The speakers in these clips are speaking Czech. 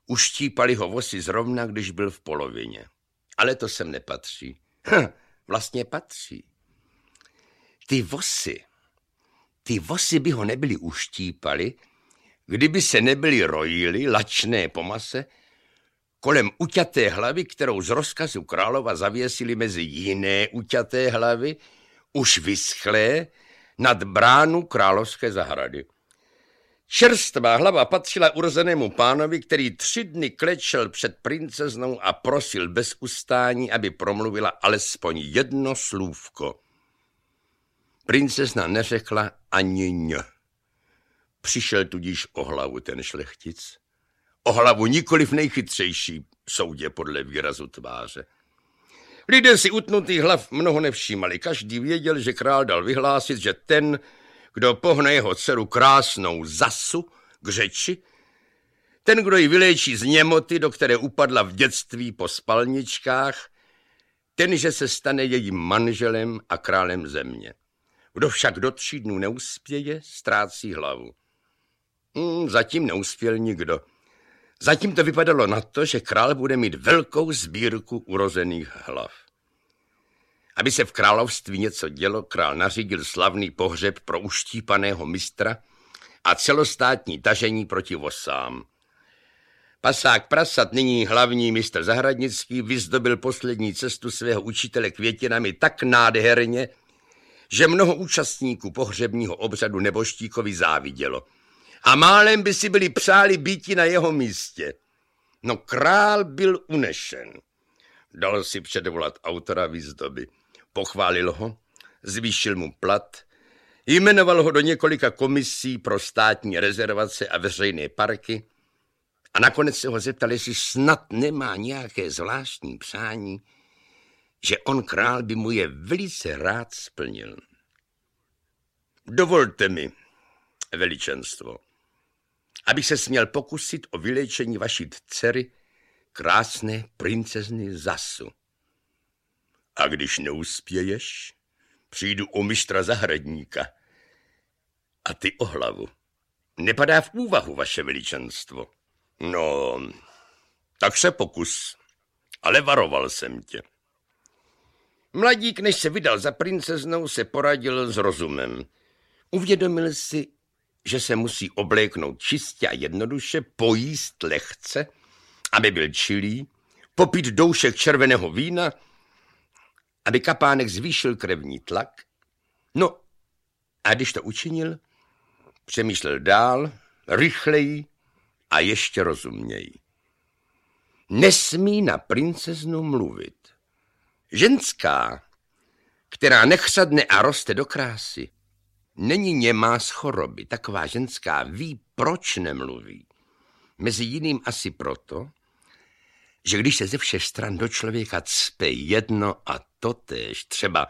Uštípali ho vosy zrovna, když byl v polovině. Ale to sem nepatří. Vlastně patří. Ty vosy by ho nebyly uštípali, kdyby se nebyly rojily, lačné po mase, kolem uťaté hlavy, kterou z rozkazu králova zavěsili mezi jiné uťaté hlavy, už vyschlé, nad bránu královské zahrady. Čerstvá hlava patřila urozenému pánovi, který 3 dny klečel před princeznou a prosil bez ustání, aby promluvila alespoň jedno slůvko. Princezna neřekla ani ň. Přišel tudíž o hlavu ten šlechtic. O hlavu nikoliv nejchytřejší, soudě podle výrazu tváře. Lidé si utnutých hlav mnoho nevšímali. Každý věděl, že král dal vyhlásit, že ten, kdo pohne jeho dceru krásnou Zasu k řeči, ten, kdo ji vyléčí z němoty, do které upadla v dětství po spalničkách, ten, že se stane jejím manželem a králem země. Kdo však do 3 dnů neuspěje, ztrácí hlavu. Zatím neuspěl nikdo. Zatím to vypadalo na to, že král bude mít velkou sbírku urozených hlav. Aby se v království něco dělo, král nařídil slavný pohřeb pro uštípaného mistra a celostátní tažení proti vosám. Pasák prasat, nyní hlavní mistr Zahradnický, vyzdobil poslední cestu svého učitele květinami tak nádherně, že mnoho účastníků pohřebního obřadu neboštíkovi závidělo. A málem by si byli přáli býti na jeho místě. No král byl unešen. Dal si předvolat autora výzdoby. Pochválil ho, zvýšil mu plat, jmenoval ho do několika komisí pro státní rezervace a veřejné parky a nakonec se ho zeptal, jestli snad nemá nějaké zvláštní přání, že on král by mu je velice rád splnil. Dovolte mi, veličenstvo, abych se směl pokusit o vyléčení vaší dcery, krásné princezny Zasu. A když neuspěješ, přijdu o mistra Zahradníka a ty o hlavu. Nepadá v úvahu, vaše veličenstvo. No, tak se pokus, ale varoval jsem tě. Mladík, než se vydal za princeznou, se poradil s rozumem. Uvědomil si, že se musí obléknout čistě a jednoduše, pojíst lehce, aby byl čilý, popít doušek červeného vína, aby kapánek zvýšil krevní tlak. No, a když to učinil, přemýšlel dál, rychleji a ještě rozumněji. Nesmí na princeznu mluvit. Ženská, která nechřadne a roste do krásy, není němá z choroby. Taková ženská ví, proč nemluví. Mezi jiným asi proto, že když se ze všech stran do člověka cpe jedno a totéž, třeba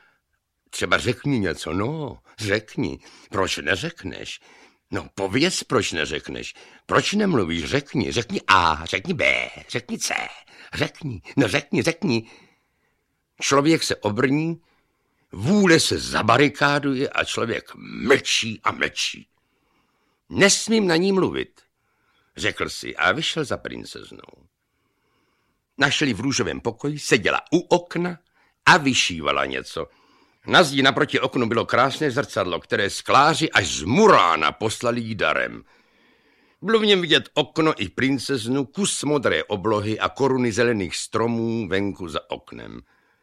řekni něco, no, řekni, proč neřekneš? No, pověz, proč neřekneš. Proč nemluvíš, řekni A, řekni B, řekni C, řekni, no řekni. Člověk se obrní, vůle se zabarikáduje a člověk mlčí a mlčí. Nesmím na ní mluvit, řekl si a vyšel za princeznou. Našli v růžovém pokoji, seděla u okna a vyšívala něco. Na zdi naproti oknu bylo krásné zrcadlo, které skláři až z Murána poslali jí darem. Bylo v něm vidět okno i princeznu, kus modré oblohy a koruny zelených stromů venku za oknem.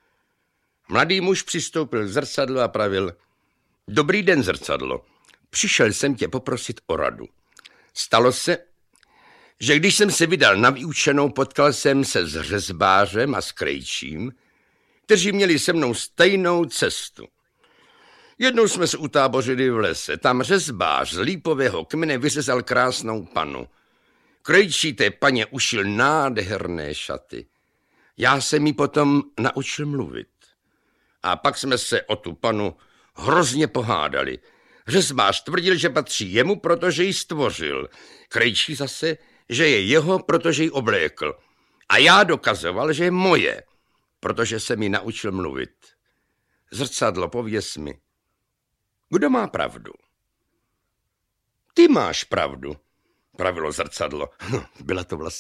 Mladý muž přistoupil k zrcadlu a pravil: Dobrý den, zrcadlo, přišel jsem tě poprosit o radu. Stalo se, že když jsem se vydal na vyučenou, potkal jsem se s řezbářem a s krejčím, kteří měli se mnou stejnou cestu. Jednou jsme se utábořili v lese. Tam řezbář z lípového kmene vyřezal krásnou panu. Krejčí té paně ušil nádherné šaty. Já jsem jí potom naučil mluvit. A pak jsme se o tu panu hrozně pohádali. Řezbář tvrdil, že patří jemu, protože ji stvořil. Krejčí zase, že je jeho, protože ji oblékl. A já dokazoval, že je moje, protože jsem ji naučil mluvit. Zrcadlo, pověz mi, kdo má pravdu? Ty máš pravdu, pravilo zrcadlo. Byla to vlastně